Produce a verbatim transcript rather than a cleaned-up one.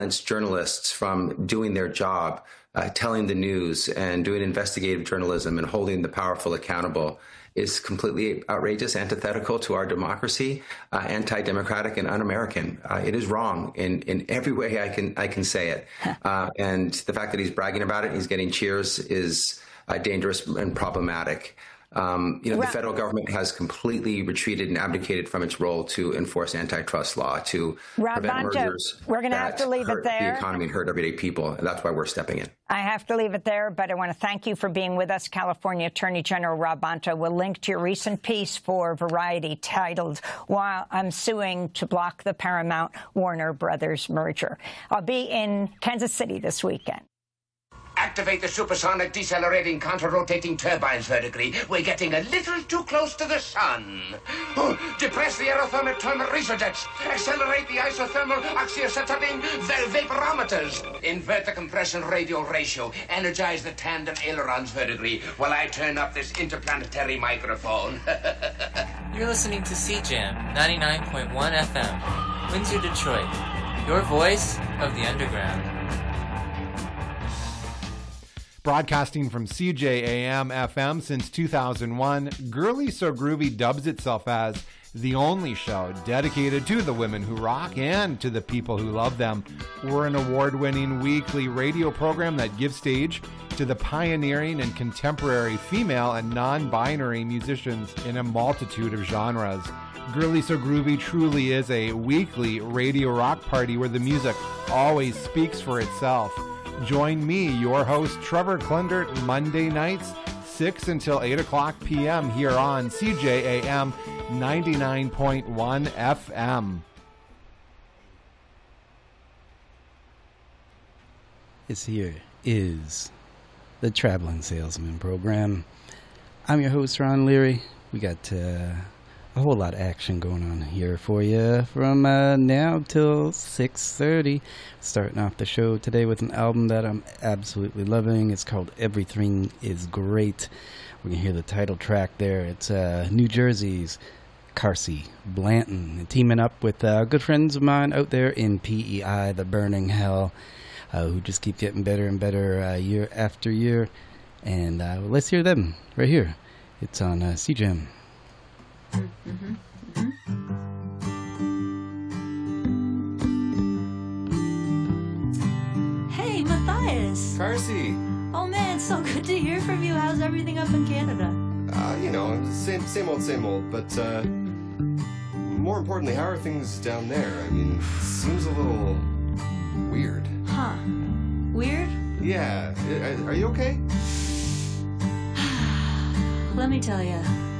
journalists from doing their job, uh, telling the news and doing investigative journalism and holding the powerful accountable is completely outrageous, antithetical to our democracy, uh, anti-democratic and un-American. Uh, it is wrong in, in every way I can I can say it. Uh, and the fact that he's bragging about it and he's getting cheers is uh, dangerous and problematic. Um, you know, the federal government has completely retreated and abdicated from its role to enforce antitrust law, to Rob prevent Bonta, mergers. We're going to have to leave it there. The economy and hurt everyday people, and that's why we're stepping in. I have to leave it there, but I want to thank you for being with us. California Attorney General Rob Bonta will link to your recent piece for Variety titled, "While I'm Suing to Block the Paramount Warner Brothers Merger." I'll be in Kansas City this weekend. Activate the supersonic decelerating counter-rotating turbines vertically. We're getting a little too close to the sun. Oh, depress the aerothermic thermal jets. Accelerate the isothermal oxyacetylene vaporometers. Invert the compression radial ratio. Energize the tandem ailerons vertically while I turn up this interplanetary microphone. You're listening to C Jam ninety-nine point one F M, Windsor, Detroit. Your voice of the underground. Broadcasting from C J A M F M since two thousand one, Girly So Groovy dubs itself as the only show dedicated to the women who rock and to the people who love them. We're an award-winning weekly radio program that gives stage to the pioneering and contemporary female and non-binary musicians in a multitude of genres. Girly So Groovy truly is a weekly radio rock party where the music always speaks for itself. Join me, your host, Trevor Klendert, Monday nights, six until eight o'clock p m here on C J A M ninety-nine point one F M. This here is the Traveling Salesman Program. I'm your host, Ron Leary. We got uh, a whole lot of action going on here for you from uh, now till six thirty. Starting off the show today with an album that I'm absolutely loving. It's called Everything Is Great. We can hear the title track there. It's uh, New Jersey's Carsey Blanton, teaming up with uh, good friends of mine out there in P E I, the Burning Hell, uh, who just keep getting better and better uh, year after year. And uh, let's hear them right here. It's on uh, C J A M. Mm-hmm. Mm-hmm. Hey, Matthias. Carsey. Oh man, so good to hear from you. How's everything up in Canada? Uh, you know, same, same old, same old. But uh, more importantly, how are things down there? I mean, it seems a little weird. Huh? Weird? Yeah. Are, are you okay? Let me tell you.